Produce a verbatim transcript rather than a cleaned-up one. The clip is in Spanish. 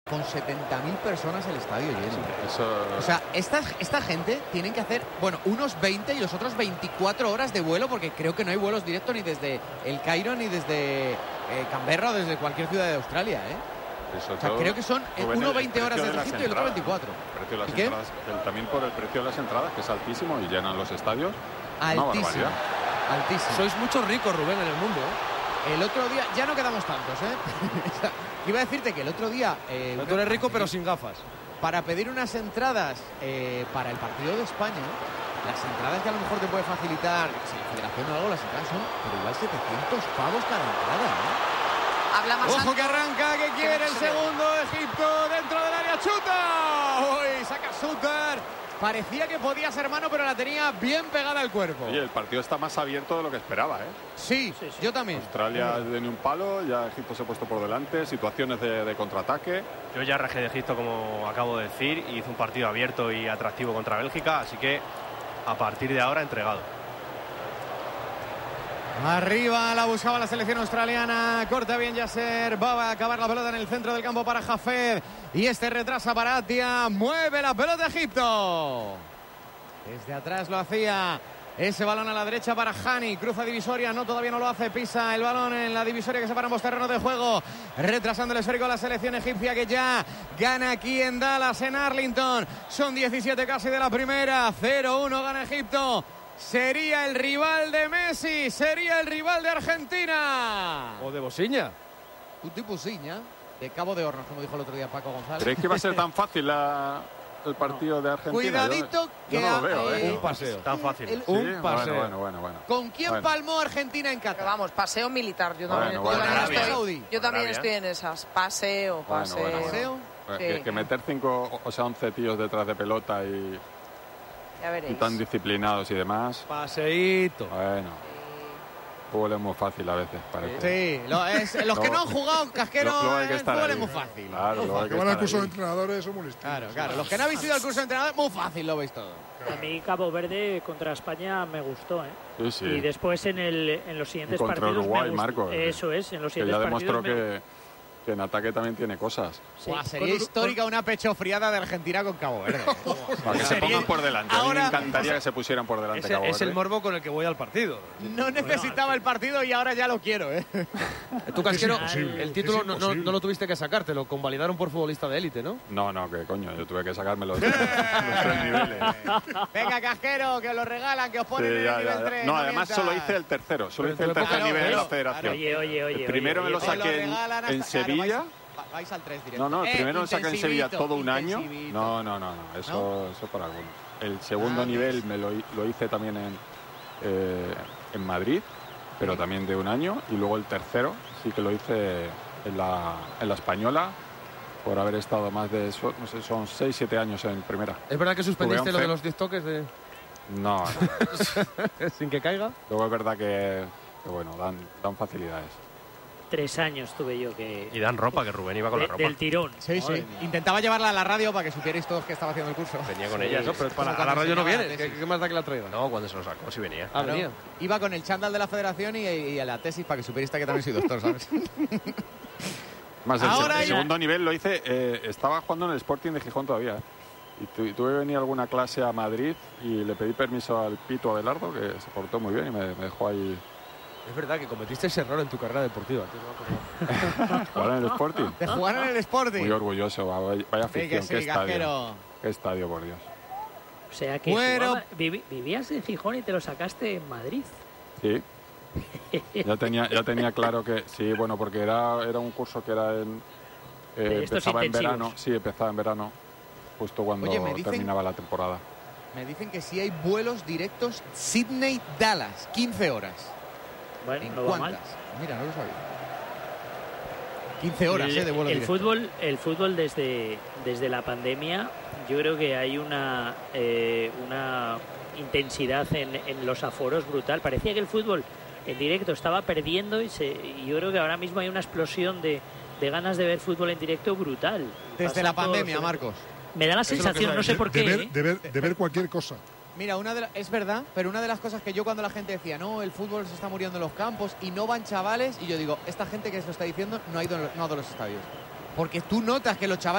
con setenta mil personas el estadio lleno. Eso... O sea, esta, esta gente tienen que hacer, bueno, unos veinte y los otros veinticuatro horas de vuelo, porque creo que no hay vuelos directos ni desde El Cairo ni desde eh, Canberra o desde cualquier ciudad de Australia, ¿eh? Eso o sea, creo que son uno veinte horas desde de Egipto y el otro veinticuatro. El precio de las ¿Y qué? entradas, el, también por el precio de las entradas, que es altísimo y llenan los estadios. Altísimo. Altísimo. Sois muchos ricos, Rubén, en el mundo, ¿eh? El otro día, ya no quedamos tantos, ¿eh? Iba a decirte que el otro día... Eh, pero tú eres rico, pero sin gafas. Para pedir unas entradas eh, para el partido de España, las entradas que a lo mejor te puede facilitar si la federación o algo, las entradas son pero igual setecientos pavos cada entrada, ¿eh? Habla más Ojo alto. que arranca, que quiere el segundo Egipto dentro del área, chuta. Uy, saca Suter. Parecía que podía ser mano, pero la tenía bien pegada al cuerpo. Oye, el partido está más abierto de lo que esperaba, ¿eh? Sí, sí, sí. Yo también. Australia de ni un palo, ya Egipto se ha puesto por delante, situaciones de, de contraataque. Yo ya rajé de Egipto, como acabo de decir, y hizo un partido abierto y atractivo contra Bélgica, así que a partir de ahora entregado. Arriba la buscaba la selección australiana. Corta bien Yasser. Va a acabar la pelota en el centro del campo para Hafez. Y este retrasa para Atia. Mueve la pelota Egipto. Desde atrás lo hacía. Ese balón a la derecha para Hani. Cruza divisoria. No, todavía no lo hace. Pisa el balón en la divisoria que separa ambos terrenos de juego. Retrasando el esférico a la selección egipcia que ya gana aquí en Dallas, en Arlington. Son diecisiete casi de la primera. cero uno gana Egipto. Sería el rival de Messi, sería el rival de Argentina. O de Bosiña. Un tipo Bosiña, de Cabo de Hornos, como dijo el otro día Paco González. ¿Creéis que va a ser tan fácil la, el partido no. de Argentina? Cuidadito yo, que... Yo no lo veo, eh, ¿eh? Un paseo. Tan fácil. El, sí, un paseo. Bueno, bueno, bueno. ¿Con quién bueno. palmó Argentina en Qatar? Pero vamos, paseo militar. Yo también, Bueno, yo bueno, también, Arabia. estoy, yo también Arabia. estoy en esas. Paseo, Bueno, paseo. bueno, bueno. ¿Paseo? Pues Sí. Que, que meter cinco, o sea, once tíos detrás de pelota y, Ya veréis. y tan disciplinados y demás. Paseíto. Bueno. Fútbol es muy fácil a veces, parece. Sí, lo es, los que no han jugado casquero, Luego hay que el estar fútbol ahí. es muy fácil. Claro, Muy luego hay fácil. que Que van al estar curso de ahí. entrenadores son muy listos. Claro, claro. Los que no habéis ido al curso de entrenadores, muy fácil, lo veis todo. A mí Cabo Verde contra España me gustó, ¿eh? Sí, sí. Y después en, el, en los siguientes Y contra partidos Uruguay, me gustó. Marcos. Eso es, en los Que siguientes ya demostró partidos me- que, que en ataque también tiene cosas. Sí, Buah, con sería Uru- histórica una pechofriada de Argentina con Cabo Verde. Para que se Sería- pongan por delante. A mí Ahora- me encantaría que se pusieran por delante Ese Cabo es el Verde. morbo con el que voy al partido. No necesitaba el partido y ahora ya lo quiero, ¿eh? Tú, Casquero, Es imposible, el título es no, no, imposible. no lo tuviste que sacar, te lo convalidaron por futbolista de élite, ¿no? No, no, que coño, yo tuve que sacarme los, los tres niveles. Venga, casquero, que os lo regalan, que os ponen Sí, en ya, el ya, nivel ya. tres. No, además mientas. solo hice el tercero, solo Pero hice el en tu tercer época- nivel de la claro, federación. Oye, oye, oye. El primero oye, me lo oye. Os lo saqué en, regalan hasta- en claro, Sevilla. vais- vais al tres directo. No, no, el Eh, primero lo saqué en Sevilla intensivito, todo un año. intensivito. No, no, no, no, eso, ¿No? eso para algunos. El segundo Ah, nivel me lo, hi- lo hice también en, eh, en Madrid, pero también de un año. Y luego el tercero sí que lo hice en la, en la Española, por haber estado más de, eso, no sé, son seis siete años en primera. ¿Es verdad que suspendiste Tuve lo de once. los diez toques de... No, no. sin que caiga? Luego es verdad que, que bueno, dan, dan facilidades. Tres años tuve yo que... Y dan ropa, que Rubén iba con la de- ropa. del tirón. Sí, Madre sí. mía. Intentaba llevarla a la radio para que supierais todos que estaba haciendo el curso. Venía con Sí, ella. eso, pero para, Eso a la radio no también viene. se llama ¿Qué, qué más da que la traiga? No, cuando se lo sacó, sí venía. Ah, Claro. venía. Iba con el chándal de la federación y, y a la tesis para que supierais que también soy doctor, ¿sabes? Más el, Ahora el ya- segundo nivel lo hice, eh, estaba jugando en el Sporting de Gijón todavía. ¿eh? Y tu- tuve que venir a alguna clase a Madrid y le pedí permiso al Pito Abelardo, que se portó muy bien y me, me dejó ahí Es verdad que cometiste ese error en tu carrera deportiva. tío, no me acordaba. jugar en el Sporting. De jugar en el Sporting. Muy orgulloso, va, vaya vaya Sí, que afición, sí, qué estadio. casquero. Qué estadio, por Dios. O sea que Bueno. jugaba- vivi- vivías en Gijón y te lo sacaste en Madrid. Sí. Ya tenía, ya tenía claro que sí, bueno, porque era, era un curso que era en. eh, De estos empezaba en intensivos. verano, sí, empezaba en verano, justo cuando Oye, me dicen- terminaba la temporada. Me dicen que sí hay vuelos directos Sydney-Dallas, quince horas. Bueno, ¿En no va mal. cuántas? Mira, no lo sabía. quince horas, el, eh, de vuelo el directo. fútbol el fútbol desde desde la pandemia yo creo que hay una eh, una intensidad en, en los aforos brutal. Parecía que el fútbol en directo estaba perdiendo y, se, y yo creo que ahora mismo hay una explosión de, de ganas de ver fútbol en directo brutal. Desde Pasan la todos pandemia, los- Marcos. me da la es lo que sensación, se- no sé por de, qué, ver, ¿eh? de, ver, de ver cualquier cosa. Mira, una de la- es verdad, pero una de las cosas que yo cuando la gente decía, no, el fútbol se está muriendo en los campos y no van chavales, y yo digo, esta gente que se lo está diciendo no ha ido, no ha ido a los estadios. Porque tú notas que los chavales